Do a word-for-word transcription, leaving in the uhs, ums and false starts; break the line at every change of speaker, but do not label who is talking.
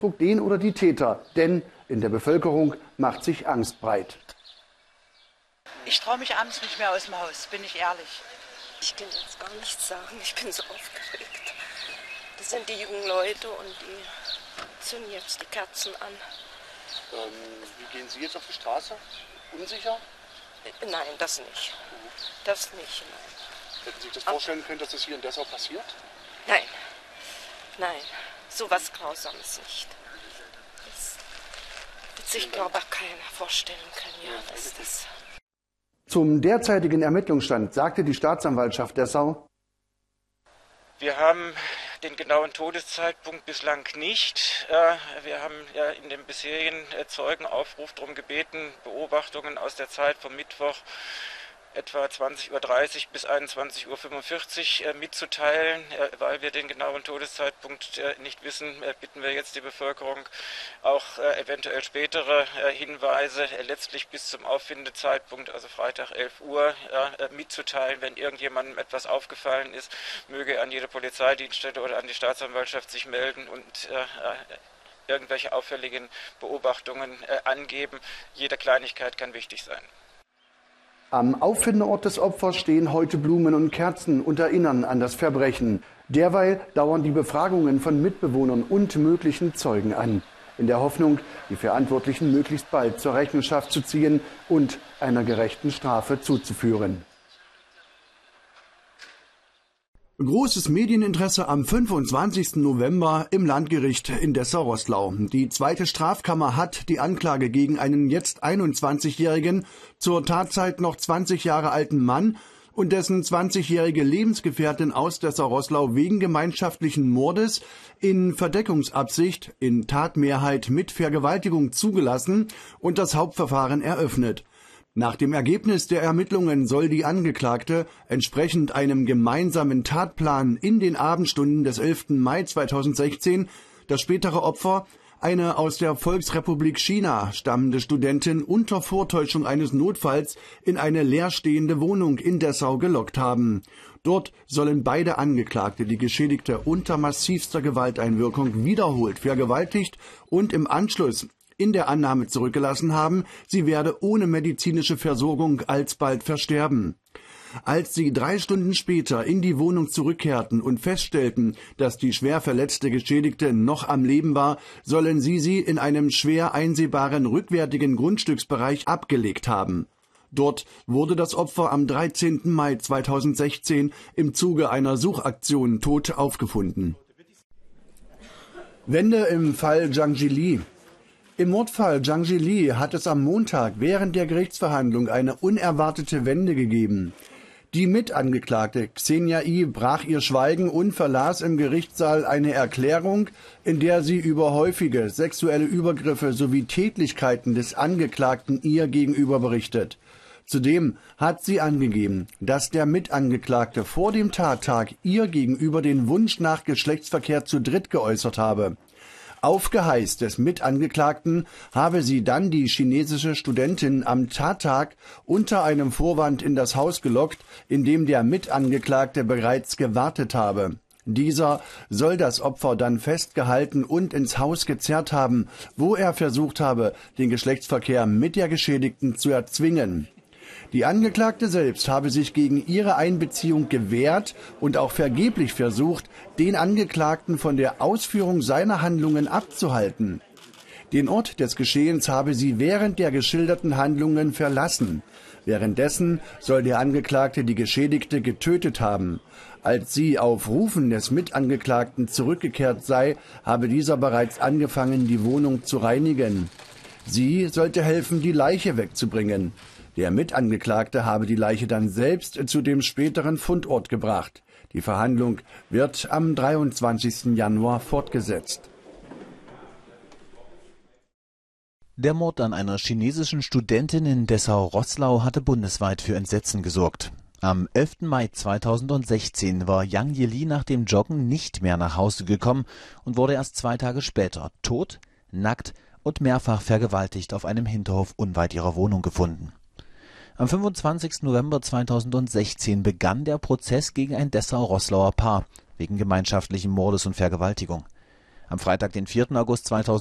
den oder die Täter, denn in der Bevölkerung macht sich Angst breit.
Ich traue mich abends nicht mehr aus dem Haus, bin ich ehrlich.
Ich kann jetzt gar nichts sagen, ich bin so aufgeregt. Das sind die jungen Leute und die zünden jetzt die Kerzen an.
Ähm, wie gehen Sie jetzt auf die Straße? Unsicher?
Nein, das nicht. Das nicht, nein.
Hätten Sie sich das vorstellen können, dass das hier in Dessau passiert?
Nein, nein, sowas Grausames nicht. Das wird sich, glaube ich, keiner vorstellen können. Ja, das, das
Zum derzeitigen Ermittlungsstand sagte die Staatsanwaltschaft Dessau:
Wir haben den genauen Todeszeitpunkt bislang nicht. Wir haben ja in dem bisherigen Zeugenaufruf darum gebeten, Beobachtungen aus der Zeit vom Mittwoch etwa zwanzig Uhr dreißig bis einundzwanzig Uhr fünfundvierzig mitzuteilen. Weil wir den genauen Todeszeitpunkt nicht wissen, bitten wir jetzt die Bevölkerung auch eventuell spätere Hinweise letztlich bis zum Auffindezeitpunkt, also Freitag elf Uhr, mitzuteilen. Wenn irgendjemandem etwas aufgefallen ist, möge an jede Polizeidienststelle oder an die Staatsanwaltschaft sich melden und irgendwelche auffälligen Beobachtungen angeben. Jede Kleinigkeit kann wichtig sein.
Am Auffindeort des Opfers stehen heute Blumen und Kerzen und erinnern an das Verbrechen. Derweil dauern die Befragungen von Mitbewohnern und möglichen Zeugen an, in der Hoffnung, die Verantwortlichen möglichst bald zur Rechenschaft zu ziehen und einer gerechten Strafe zuzuführen. Großes Medieninteresse am fünfundzwanzigsten November im Landgericht in Dessau-Roßlau. Die zweite Strafkammer hat die Anklage gegen einen jetzt einundzwanzigjährigen, zur Tatzeit noch zwanzig Jahre alten Mann und dessen zwanzigjährige Lebensgefährtin aus Dessau-Roßlau wegen gemeinschaftlichen Mordes in Verdeckungsabsicht in Tatmehrheit mit Vergewaltigung zugelassen und das Hauptverfahren eröffnet. Nach dem Ergebnis der Ermittlungen soll die Angeklagte entsprechend einem gemeinsamen Tatplan in den Abendstunden des elften Mai zweitausendsechzehn das spätere Opfer, eine aus der Volksrepublik China stammende Studentin, unter Vortäuschung eines Notfalls in eine leerstehende Wohnung in Dessau gelockt haben. Dort sollen beide Angeklagte die Geschädigte unter massivster Gewalteinwirkung wiederholt vergewaltigt und im Anschluss in der Annahme zurückgelassen haben, sie werde ohne medizinische Versorgung alsbald versterben. Als sie drei Stunden später in die Wohnung zurückkehrten und feststellten, dass die schwer verletzte Geschädigte noch am Leben war, sollen sie sie in einem schwer einsehbaren rückwärtigen Grundstücksbereich abgelegt haben. Dort wurde das Opfer am dreizehnten Mai zweitausendsechzehn im Zuge einer Suchaktion tot aufgefunden. Wende im Fall Zhang Jili. Im Mordfall Zhang Jili hat es am Montag während der Gerichtsverhandlung eine unerwartete Wende gegeben. Die Mitangeklagte Xenia I. brach ihr Schweigen und verlas im Gerichtssaal eine Erklärung, in der sie über häufige sexuelle Übergriffe sowie Tätlichkeiten des Angeklagten ihr gegenüber berichtet. Zudem hat sie angegeben, dass der Mitangeklagte vor dem Tattag ihr gegenüber den Wunsch nach Geschlechtsverkehr zu dritt geäußert habe. Auf Geheiß des Mitangeklagten habe sie dann die chinesische Studentin am Tattag unter einem Vorwand in das Haus gelockt, in dem der Mitangeklagte bereits gewartet habe. Dieser soll das Opfer dann festgehalten und ins Haus gezerrt haben, wo er versucht habe, den Geschlechtsverkehr mit der Geschädigten zu erzwingen. Die Angeklagte selbst habe sich gegen ihre Einbeziehung gewehrt und auch vergeblich versucht, den Angeklagten von der Ausführung seiner Handlungen abzuhalten. Den Ort des Geschehens habe sie während der geschilderten Handlungen verlassen. Währenddessen soll der Angeklagte die Geschädigte getötet haben. Als sie auf Rufen des Mitangeklagten zurückgekehrt sei, habe dieser bereits angefangen, die Wohnung zu reinigen. Sie sollte helfen, die Leiche wegzubringen. Der Mitangeklagte habe die Leiche dann selbst zu dem späteren Fundort gebracht. Die Verhandlung wird am dreiundzwanzigsten Januar fortgesetzt.
Der Mord an einer chinesischen Studentin in Dessau-Roßlau hatte bundesweit für Entsetzen gesorgt. Am elften Mai zweitausendsechzehn war Zhang Jili nach dem Joggen nicht mehr nach Hause gekommen und wurde erst zwei Tage später tot, nackt und mehrfach vergewaltigt auf einem Hinterhof unweit ihrer Wohnung gefunden. Am fünfundzwanzigsten November zweitausendsechzehn begann der Prozess gegen ein Dessau-Roßlauer Paar wegen gemeinschaftlichen Mordes und Vergewaltigung. Am Freitag, den vierten August zweitausendneunzehn